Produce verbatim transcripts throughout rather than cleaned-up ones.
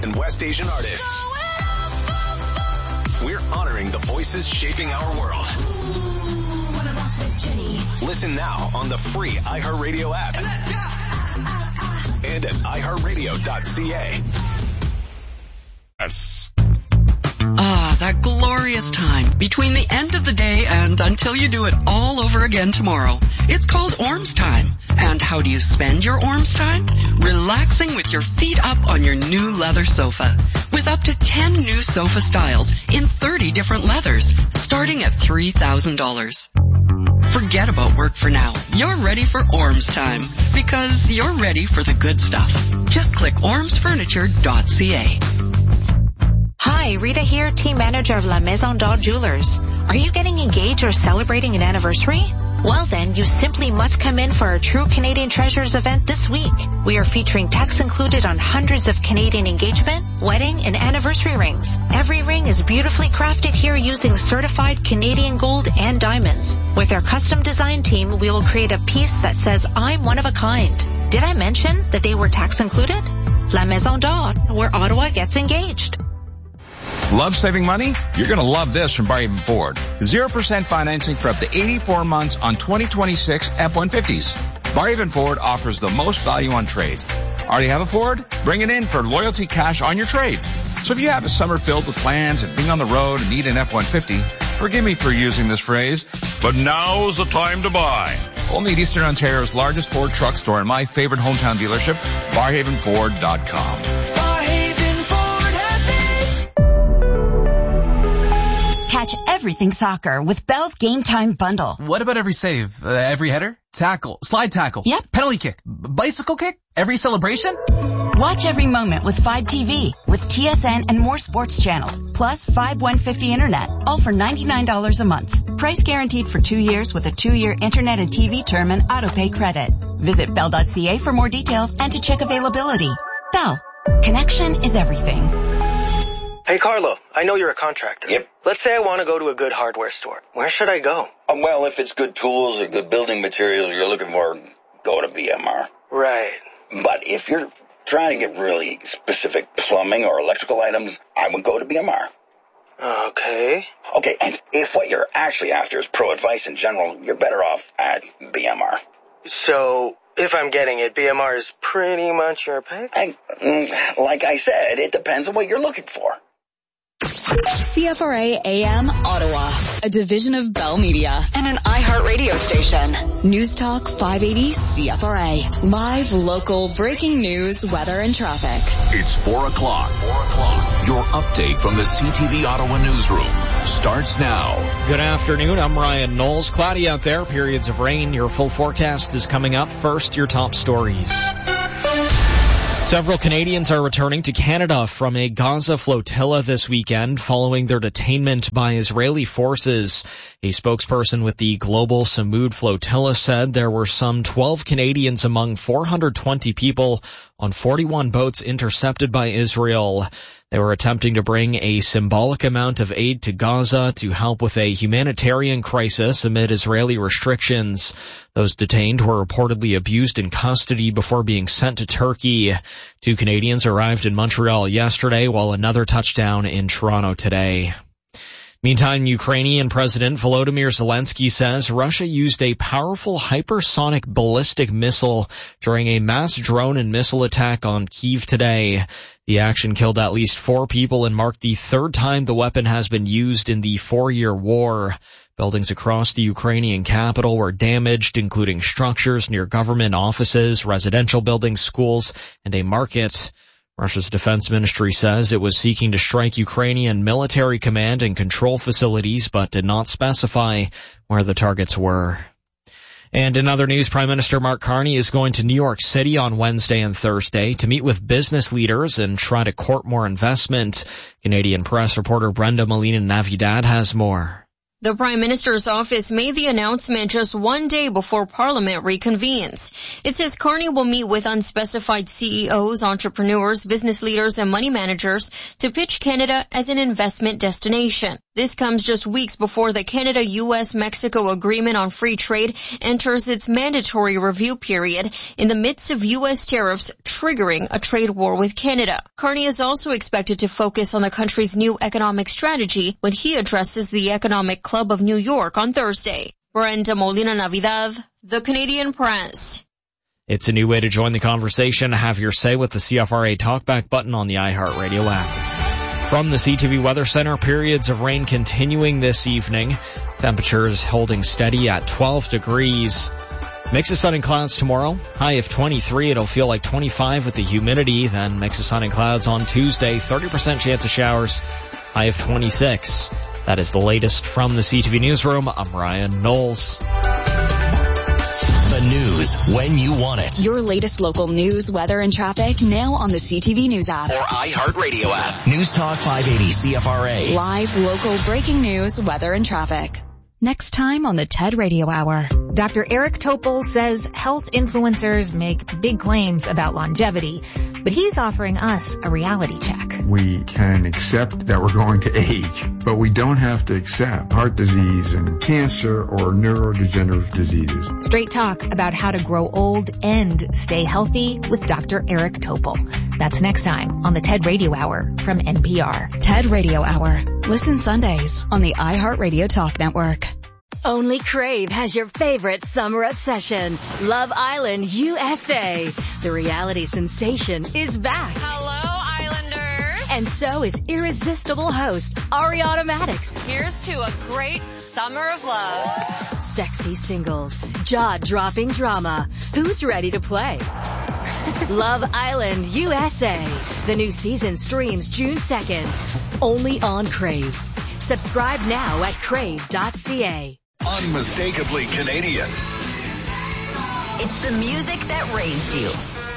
and West Asian artists. We're honoring the voices shaping our world. Listen now on the free iHeartRadio app and at i heart radio dot c a. Yes. Ah, that glorious time between the end of the day and until you do it all over again tomorrow. It's called Orms time. And how do you spend your Orms time? Relaxing with your feet up on your new leather sofa. With up to ten new sofa styles in thirty different leathers, starting at three thousand dollars. Forget about work for now. You're ready for Orms time because you're ready for the good stuff. Just click orms furniture dot c a. Hi, Rita here, team manager of La Maison d'Or Jewelers. Are you getting engaged or celebrating an anniversary? Well then, you simply must come in for our True Canadian Treasures event this week. We are featuring tax included on hundreds of Canadian engagement, wedding, and anniversary rings. Every ring is beautifully crafted here using certified Canadian gold and diamonds. With our custom design team, we will create a piece that says, I'm one of a kind. Did I mention that they were tax included? La Maison d'Or, where Ottawa gets engaged. Love saving money? You're going to love this from Barhaven Ford. zero percent financing for up to eighty-four months on twenty twenty-six F one fifties. Barhaven Ford offers the most value on trades. Already have a Ford? Bring it in for loyalty cash on your trade. So if you have a summer filled with plans and being on the road and need an F one fifty, forgive me for using this phrase, but now's the time to buy. Only at Eastern Ontario's largest Ford truck store and my favorite hometown dealership, barhaven ford dot com. Catch everything soccer with Bell's Game Time Bundle. What about every save? Uh, every header? Tackle? Slide tackle? Yep. Penalty kick? B- bicycle kick? Every celebration? Watch every moment with Fibe T V with T S N and more sports channels, plus Fibe one fifty Internet, all for ninety-nine dollars a month. Price guaranteed for two years with a two-year Internet and T V term and autopay credit. Visit bell dot c a for more details and to check availability. Bell. Connection is everything. Hey, Carlo, I know you're a contractor. Yep. Let's say I want to go to a good hardware store. Where should I go? Uh, well, if it's good tools or good building materials you're looking for, go to B M R. Right. But if you're trying to get really specific plumbing or electrical items, I would go to B M R. Okay. Okay, and if what you're actually after is pro advice in general, you're better off at B M R. So, if I'm getting it, B M R is pretty much your pick? And, mm, like I said, it depends on what you're looking for. C F R A A M Ottawa, a division of Bell Media and an iHeart radio station. News Talk five eighty C F R A. Live, local, breaking news, weather, and traffic. It's four o'clock. Four o'clock. Your update from the C T V Ottawa newsroom starts now. Good afternoon. I'm Ryan Knowles. Cloudy out there. Periods of rain. Your full forecast is coming up. First, your top stories. Several Canadians are returning to Canada from a Gaza flotilla this weekend following their detainment by Israeli forces. A spokesperson with the Global Samud Flotilla said there were some twelve Canadians among four hundred twenty people on forty-one boats intercepted by Israel. They were attempting to bring a symbolic amount of aid to Gaza to help with a humanitarian crisis amid Israeli restrictions. Those detained were reportedly abused in custody before being sent to Turkey. Two Canadians arrived in Montreal yesterday, while another touched down in Toronto today. Meantime, Ukrainian President Volodymyr Zelensky says Russia used a powerful hypersonic ballistic missile during a mass drone and missile attack on Kyiv today. The action killed at least four people and marked the third time the weapon has been used in the four-year war. Buildings across the Ukrainian capital were damaged, including structures near government offices, residential buildings, schools, and a market. Russia's defense ministry says it was seeking to strike Ukrainian military command and control facilities, but did not specify where the targets were. And in other news, Prime Minister Mark Carney is going to New York City on Wednesday and Thursday to meet with business leaders and try to court more investment. Canadian press reporter Brenda Molina-Navidad has more. The Prime Minister's office made the announcement just one day before Parliament reconvenes. It says Carney will meet with unspecified C E Os, entrepreneurs, business leaders, and money managers to pitch Canada as an investment destination. This comes just weeks before the Canada-U S Mexico Agreement on Free Trade enters its mandatory review period in the midst of U S tariffs triggering a trade war with Canada. Carney is also expected to focus on the country's new economic strategy when he addresses the Economic Club of New York on Thursday. Brenda Molina Navidad, The Canadian Press. It's a new way to join the conversation. Have your say with the C F R A Talkback button on the iHeartRadio app. From the C T V Weather Center, periods of rain continuing this evening. Temperatures holding steady at twelve degrees. Mix of sun and clouds tomorrow. High of twenty-three. It'll feel like twenty-five with the humidity. Then mix of sun and clouds on Tuesday. thirty percent chance of showers. High of twenty-six. That is the latest from the C T V Newsroom. I'm Ryan Knowles. The news when you want it. Your latest local news, weather, and traffic now on the C T V News app. Or iHeartRadio app. News Talk five eighty C F R A. Live, local, breaking news, weather, and traffic. Next time on the TED Radio Hour. Doctor Eric Topol says health influencers make big claims about longevity, but he's offering us a reality check. We can accept that we're going to age, but we don't have to accept heart disease and cancer or neurodegenerative diseases. Straight talk about how to grow old and stay healthy with Doctor Eric Topol. That's next time on the TED Radio Hour from N P R. TED Radio Hour. Listen Sundays on the iHeartRadio Talk Network. Only Crave has your favorite summer obsession, Love Island U S A. The reality sensation is back. Hello, Islanders. And so is irresistible host Ariana Maddox. Here's to a great summer of love. Sexy singles, jaw-dropping drama. Who's ready to play? Love Island U S A. The new season streams June second. Only on Crave. Subscribe now at crave dot c a. Unmistakably Canadian. It's the music that raised you.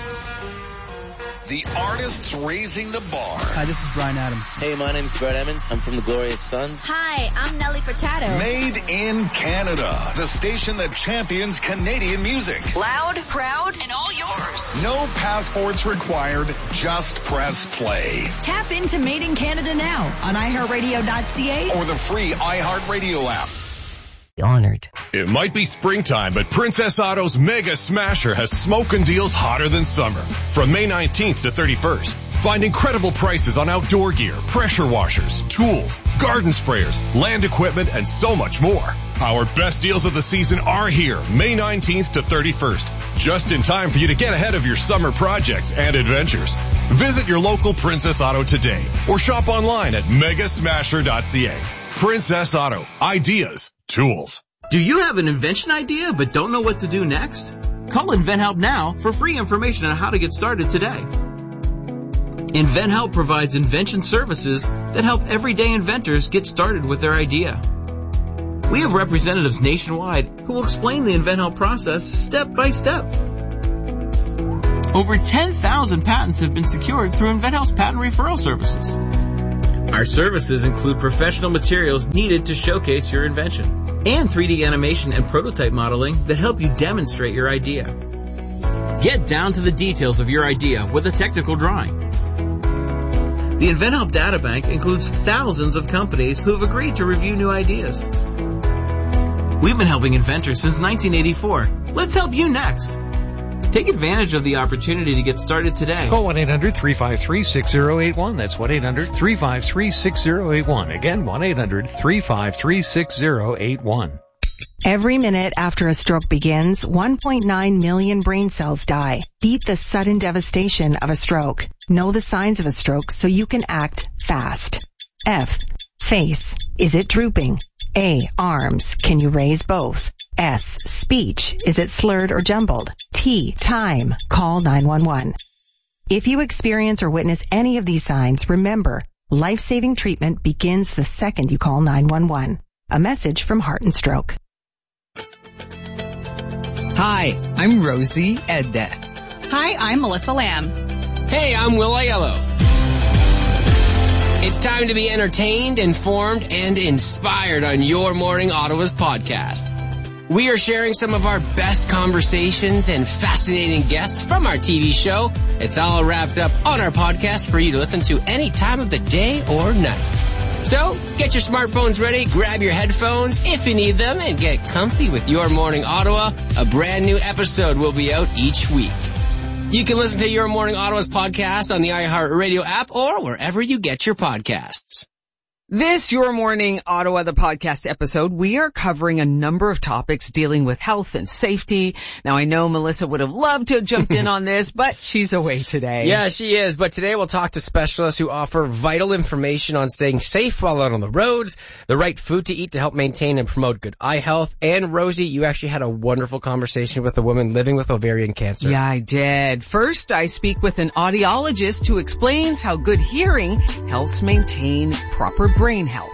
The artists raising the bar. Hi, this is Brian Adams. Hey, my name's Brett Emmons. I'm from the Glorious Sons. Hi, I'm Nelly Furtado. Made in Canada. The station that champions Canadian music. Loud, proud, and all yours. No passports required. Just press play. Tap into Made in Canada now on i heart radio dot c a or the free iHeartRadio app. Honored. It might be springtime, but Princess Auto's Mega Smasher has smoking deals hotter than summer. From May nineteenth to thirty-first, find incredible prices on outdoor gear, pressure washers, tools, garden sprayers, land equipment, and so much more. Our best deals of the season are here, May nineteenth to thirty-first, just in time for you to get ahead of your summer projects and adventures. Visit your local Princess Auto today or shop online at mega smasher dot c a. Princess Auto. Ideas. Tools. Do you have an invention idea but don't know what to do next? Call InventHelp now for free information on how to get started today. InventHelp provides invention services that help everyday inventors get started with their idea. We have representatives nationwide who will explain the InventHelp process step by step. Over ten thousand patents have been secured through InventHelp's patent referral services. Our services include professional materials needed to showcase your invention and three D animation and prototype modeling that help you demonstrate your idea. Get down to the details of your idea with a technical drawing. The InventHelp Databank includes thousands of companies who have agreed to review new ideas. We've been helping inventors since nineteen eighty-four. Let's help you next. Take advantage of the opportunity to get started today. Call one eight hundred three five three six zero eight one. That's one eight hundred three five three six zero eight one. Again, one eight hundred three five three six zero eight one. Every minute after a stroke begins, one point nine million brain cells die. Beat the sudden devastation of a stroke. Know the signs of a stroke so you can act fast. F. Face. Is it drooping? A. Arms. Can you raise both? S. Speech. Is it slurred or jumbled? T. Time. Call nine one one. If you experience or witness any of these signs, remember, life-saving treatment begins the second you call nine one one. A message from Heart and Stroke. Hi, I'm Rosie Edda. Hi, I'm Melissa Lamb. Hey, I'm Will Aiello. It's time to be entertained, informed, and inspired on Your Morning Ottawa's podcast. We are sharing some of our best conversations and fascinating guests from our T V show. It's all wrapped up on our podcast for you to listen to any time of the day or night. So get your smartphones ready, grab your headphones if you need them, and get comfy with Your Morning Ottawa. A brand new episode will be out each week. You can listen to Your Morning Ottawa's podcast on the iHeartRadio app or wherever you get your podcasts. This Your Morning Ottawa, the podcast episode, we are covering a number of topics dealing with health and safety. Now, I know Melissa would have loved to have jumped in on this, but she's away today. Yeah, she is. But today we'll talk to specialists who offer vital information on staying safe while out on the roads, the right food to eat to help maintain and promote good eye health. And Rosie, you actually had a wonderful conversation with a woman living with ovarian cancer. Yeah, I did. First, I speak with an audiologist who explains how good hearing helps maintain proper brain health.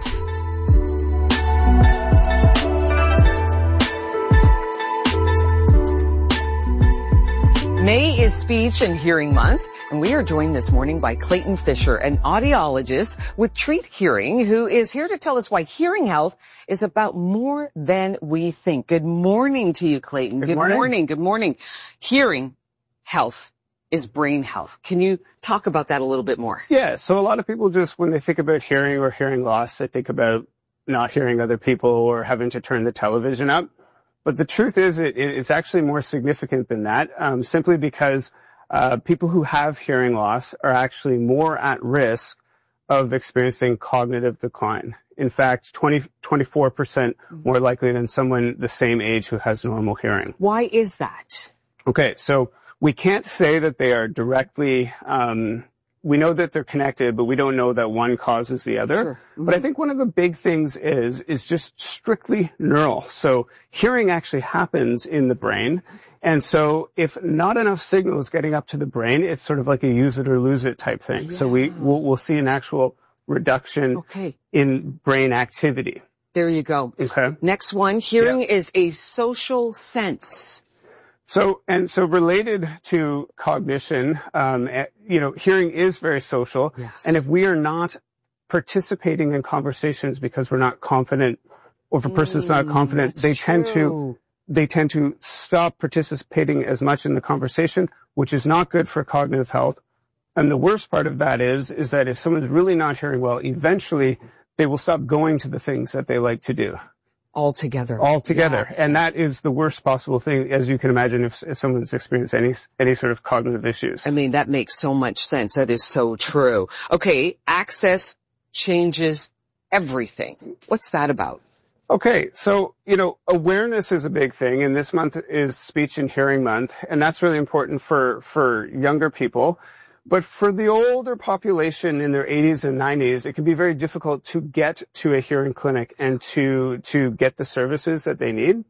May is Speech and Hearing Month, and we are joined this morning by Clayton Fisher, an audiologist with Treat Hearing, who is here to tell us why hearing health is about more than we think. Good morning to you, Clayton. Good, Good morning. morning. Good morning. Hearing health is brain health. Can you talk about that a little bit more? Yeah, so a lot of people just, when they think about hearing or hearing loss, they think about not hearing other people or having to turn the television up. But the truth is, it, it's actually more significant than that, um, simply because uh, people who have hearing loss are actually more at risk of experiencing cognitive decline. In fact, twenty, twenty-four percent more likely than someone the same age who has normal hearing. Why is that? Okay, so we can't say that they are directly, um, we know that they're connected, but we don't know that one causes the other. Sure. Mm-hmm. But I think one of the big things is, is just strictly neural. So hearing actually happens in the brain. And so if not enough signal is getting up to the brain, it's sort of like a use it or lose it type thing. Yeah. So we, we'll, we'll see an actual reduction okay. in brain activity. There you go. Okay. Next one, hearing yeah. is a social sense. So, and so related to cognition, um, you know, hearing is very social. Yes. And if we are not participating in conversations because we're not confident, or if a person's mm, not confident, they tend true. to, they tend to stop participating as much in the conversation, which is not good for cognitive health. And the worst part of that is, is that if someone's really not hearing well, eventually they will stop going to the things that they like to do. Altogether. Altogether. Yeah. And that is the worst possible thing, as you can imagine, if, if someone's experienced any, any sort of cognitive issues. I mean, that makes so much sense. That is so true. Okay. Access changes everything. What's that about? Okay. So, you know, awareness is a big thing, and this month is Speech and Hearing Month, and that's really important for, for younger people. But for the older population in their eighties and nineties, it can be very difficult to get to a hearing clinic and to, to get the services that they need.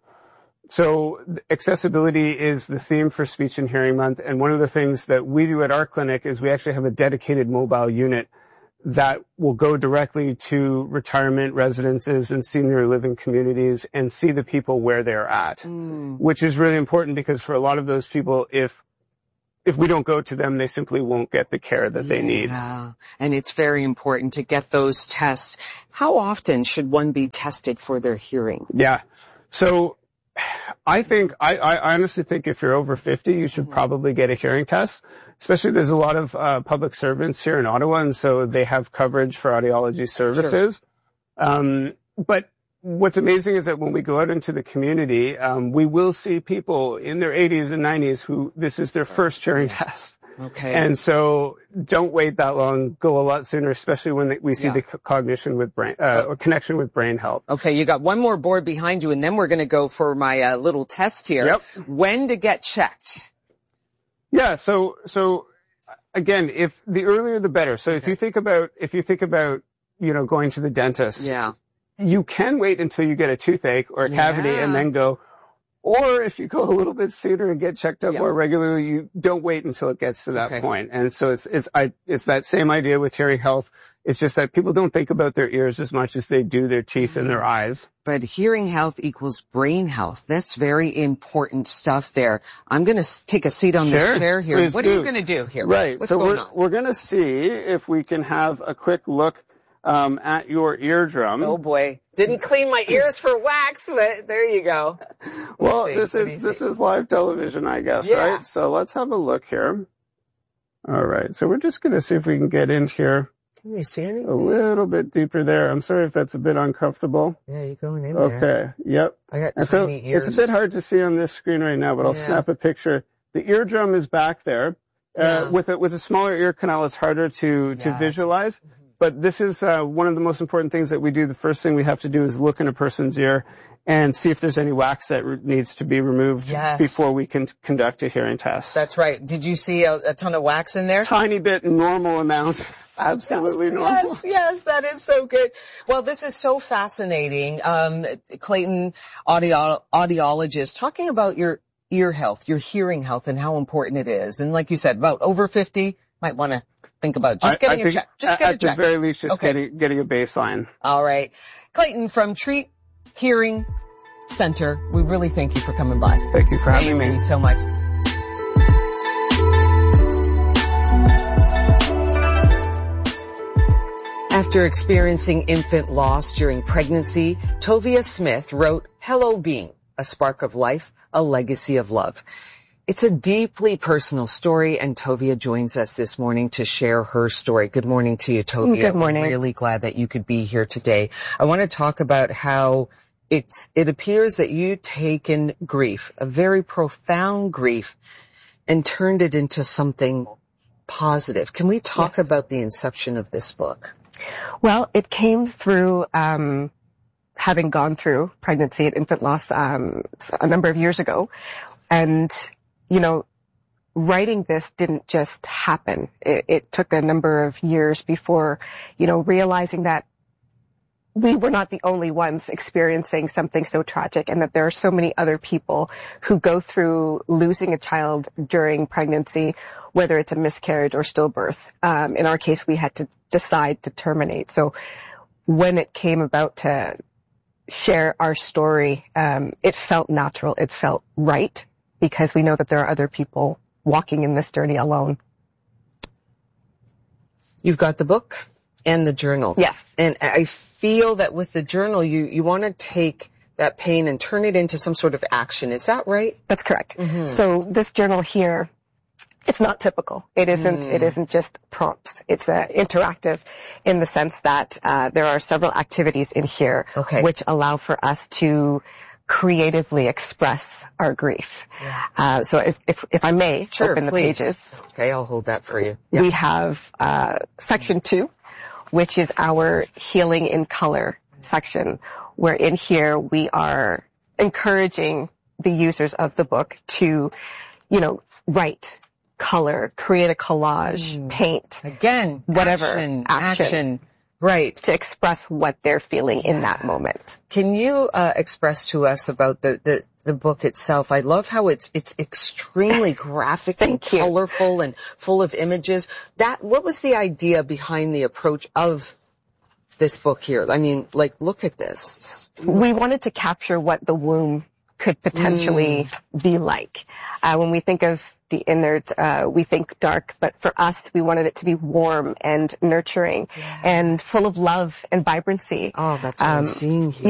So accessibility is the theme for Speech and Hearing Month. And one of the things that we do at our clinic is we actually have a dedicated mobile unit that will go directly to retirement residences and senior living communities and see the people where they're at, mm. which is really important because for a lot of those people, if If we don't go to them, they simply won't get the care that they need. Yeah, and it's very important to get those tests. How often should one be tested for their hearing? Yeah. So I think, I, I honestly think if you're over fifty, you should mm-hmm. probably get a hearing test. Especially there's a lot of uh, public servants here in Ottawa, and so they have coverage for audiology services. Sure. Um, but what's amazing is that when we go out into the community, um, we will see people in their eighties and nineties who this is their first hearing test. Okay. And so don't wait that long. Go a lot sooner, especially when we see yeah. the cognition with brain, uh, or connection with brain health. Okay. You got one more board behind you, and then we're going to go for my uh, little test here. Yep. When to get checked? Yeah. So, so again, if the earlier the better. So okay. if you think about, if you think about, you know, going to the dentist. Yeah. You can wait until you get a toothache or a cavity yeah. and then go. Or if you go a little bit sooner and get checked up yep. more regularly, you don't wait until it gets to that okay. point. And so it's, it's, I, it's that same idea with hearing health. It's just that people don't think about their ears as much as they do their teeth and their eyes. But hearing health equals brain health. That's very important stuff there. I'm going to take a seat on sure. this chair here. Please what do. are you going to do here? Right. What's so going we're, on? we're going to see if we can have a quick look Um, at your eardrum. Oh boy. Didn't clean my ears for wax, but there you go. Well, this is, this is live television, I guess, yeah. right? So let's have a look here. All right. So we're just going to see if we can get in here. Can you see anything? A little bit deeper there. I'm sorry if that's a bit uncomfortable. Yeah, you're going in okay. there. Okay, yep. I got and tiny so ears. It's a bit hard to see on this screen right now, but I'll yeah. snap a picture. The eardrum is back there. Uh, yeah. with a, with a smaller ear canal, it's harder to, to yeah, visualize. Mm-hmm. But this is uh, one of the most important things that we do. The first thing we have to do is look in a person's ear and see if there's any wax that re- needs to be removed yes. before we can conduct a hearing test. That's right. Did you see a, a ton of wax in there? Tiny bit, normal amount. Absolutely yes, normal. Yes, yes, that is so good. Well, this is so fascinating. Um, Clayton, audio, audiologist, talking about your ear health, your hearing health, and how important it is. And like you said, about over fifty, might want to think about just getting I, I a check. Just get at a check. At the very least, just okay. getting, getting a baseline. All right. Clayton from Treat Hearing Center, we really thank you for coming by. Thank you for having thank me. Thank you so much. After experiencing infant loss during pregnancy, Tovia Smith wrote Hello Being, A Spark of Life, A Legacy of Love. It's a deeply personal story, and Tovia joins us this morning to share her story. Good morning to you, Tovia. Good morning. We're really glad that you could be here today. I want to talk about how it's, it appears that you've taken grief, a very profound grief, and turned it into something positive. Can we talk yes. about the inception of this book? Well, it came through um having gone through pregnancy and infant loss um a number of years ago. And, you know, writing this didn't just happen. It, it took a number of years before, you know, realizing that we were not the only ones experiencing something so tragic, and that there are so many other people who go through losing a child during pregnancy, whether it's a miscarriage or stillbirth. Um, in our case, we had to decide to terminate. So when it came about to share our story, um, it felt natural. It felt right, because we know that there are other people walking in this journey alone. You've got the book and the journal. Yes. And I feel that with the journal, you, you want to take that pain and turn it into some sort of action. Is that right? That's correct. Mm-hmm. So this journal here, it's not typical. It isn't, mm. it isn't just prompts. It's uh, interactive in the sense that, uh, there are several activities in here okay. which allow for us to creatively express our grief. Yeah. Uh, so if, if, if I may sure, open the please. pages. Okay, I'll hold that for you. Yeah. We have, uh, section two, which is our healing in color section, where in here we are encouraging the users of the book to, you know, write, color, create a collage, mm. paint. Again, whatever. Action, action. action. Right. To express what they're feeling yeah. in that moment. Can you uh, express to us about the, the, the book itself? I love how it's it's extremely graphic and colorful and full of images. That what was the idea behind the approach of this book here? I mean, like, look at this. We wanted to capture what the womb could potentially mm. be like. Uh, when we think of the innards, uh, we think dark, but for us, we wanted it to be warm and nurturing yeah. and full of love and vibrancy. Oh, that's what um, I'm seeing here.